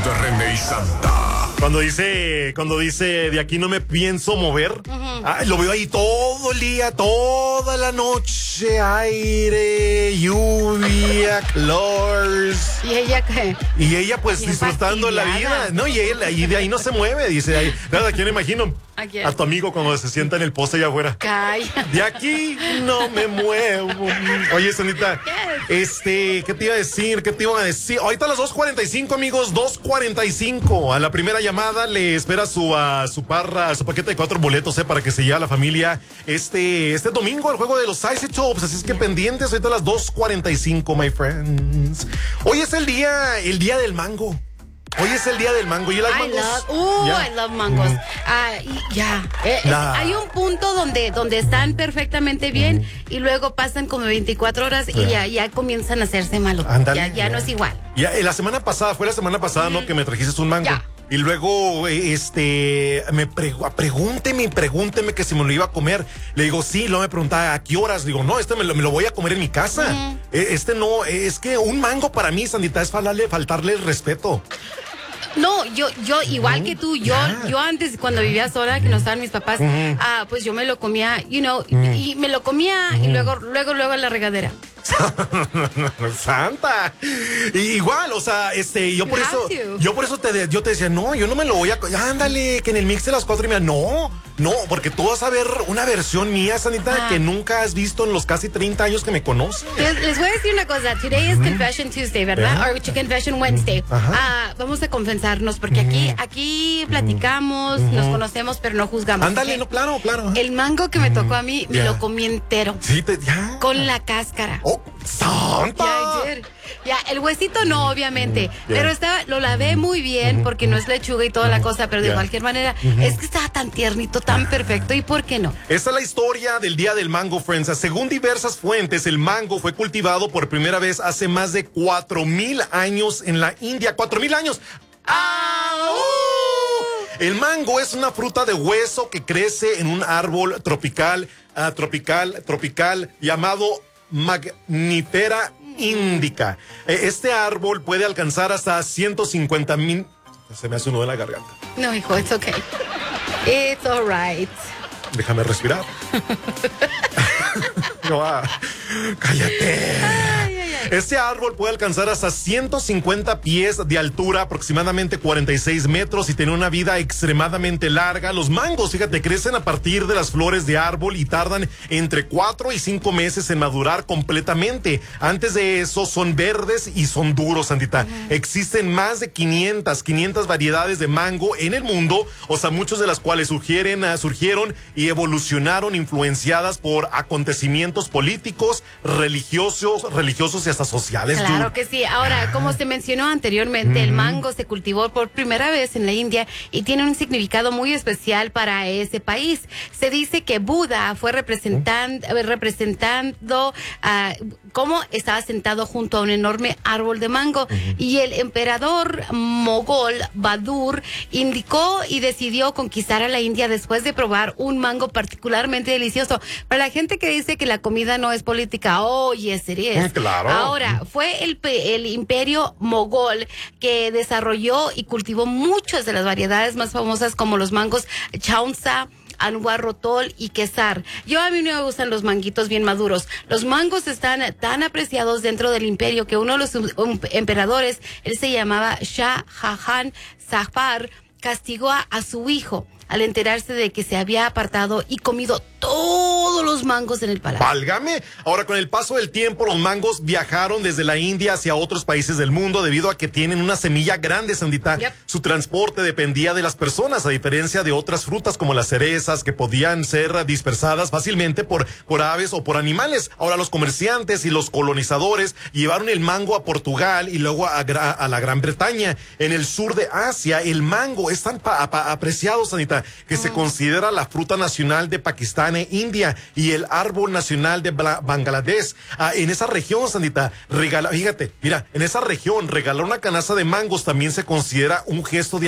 de René y Santa. Cuando dice, de aquí no me pienso mover, lo veo ahí todo el día, toda la noche, aire, lluvia, clores. ¿Y ella qué? Y ella pues Bien disfrutando la fastidiada. vida, ¿no? Y de ahí no se mueve, dice. Ahí, ¿a quién imagino? ¿A quién? A tu amigo cuando se sienta en el poste allá afuera. Calla. De aquí no me muevo. Oye, Sonita, ¿qué te iba a decir? Ahorita a las 2:45, amigos, 2:45. A la primera llamada le espera su paquete de 4 boletos, para que se lleve a la familia este domingo al juego de los Ice Chops. Así es que pendientes, ahorita a las 2:45, my friends. Hoy es el día del mango. Hoy es el día del mango. ¿Y las mangos? I love mangos. Hay un punto donde están perfectamente bien y luego pasan como 24 horas y ya comienzan a hacerse malos. Ándale, ya no es igual. Fue la semana pasada, ¿no? Que me trajiste un mango. Ya. Y luego, pregúnteme que si me lo iba a comer. Le digo, sí, luego me preguntaba a qué horas. Digo, no, me lo voy a comer en mi casa. No, es que un mango para mí, Sandita, es faltarle el respeto. No, yo igual que tú, yo antes cuando vivía sola, que no estaban mis papás, pues yo me lo comía, y me lo comía y luego a la regadera. Santa. Igual, o sea, yo por eso yo te decía, no, yo no me lo voy a, ándale, que en el mix de las 4:30, no, porque tú vas a ver una versión mía, Sanita, que nunca has visto en los casi 30 años que me conoces. Les voy a decir una cosa, today is Confession Tuesday, ¿verdad? Or Confession Wednesday. Vamos a confesarnos, porque aquí platicamos, nos conocemos, pero no juzgamos. Ándale, no, claro. El mango que me tocó a mí, me lo comí entero. Sí, con la cáscara. ¡Oh, Santa! Ya, el huesito no, obviamente, pero lo lavé muy bien porque no es lechuga y toda la cosa, pero de cualquier manera, es que estaba tan tiernito, tan perfecto, ¿y por qué no? Esta es la historia del Día del Mango, friends. Según diversas fuentes, el mango fue cultivado por primera vez hace más de 4,000 años en la India. ¡4,000 años! El mango es una fruta de hueso que crece en un árbol tropical llamado Magnifera indica. Este árbol puede alcanzar hasta 150,000. Se me hace un nudo en la garganta. No, hijo, it's okay. It's all right. Déjame respirar. No, cállate. Este árbol puede alcanzar hasta 150 pies de altura, aproximadamente 46 metros, y tiene una vida extremadamente larga. Los mangos, fíjate, crecen a partir de las flores de árbol y tardan entre 4 y 5 meses en madurar completamente. Antes de eso son verdes y son duros, Sandita. Existen más de 500 variedades de mango en el mundo, o sea, muchas de las cuales surgieron y evolucionaron influenciadas por acontecimientos políticos, religiosos y hasta sociales. Claro que sí. Ahora, como se mencionó anteriormente, el mango se cultivó por primera vez en la India y tiene un significado muy especial para ese país. Se dice que Buda fue representando cómo estaba sentado junto a un enorme árbol de mango, y el emperador mogol Badur indicó y decidió conquistar a la India después de probar un mango particularmente delicioso. Para la gente que dice que la comida no es política, yes it is. Claro. Ahora, fue el imperio mogol que desarrolló y cultivó muchas de las variedades más famosas, como los mangos Chaunsa, Anwar Rotol y Quesar. A mí no me gustan los manguitos bien maduros. Los mangos están tan apreciados dentro del imperio que uno de los emperadores, él se llamaba Shah Jahan Zafar, castigó a su hijo al enterarse de que se había apartado y comido todos los mangos en el palacio. ¡Válgame! Ahora, con el paso del tiempo, los mangos viajaron desde la India hacia otros países del mundo debido a que tienen una semilla grande, Sandita. Su transporte dependía de las personas, a diferencia de otras frutas como las cerezas, que podían ser dispersadas fácilmente por aves o por animales. Ahora, los comerciantes y los colonizadores llevaron el mango a Portugal y luego a la Gran Bretaña. En el sur de Asia, el mango es tan apreciado, Sandita, que se considera la fruta nacional de Pakistán e India y el árbol nacional de Bangladesh. En esa región, Sandita, regalar una canasta de mangos también se considera un gesto de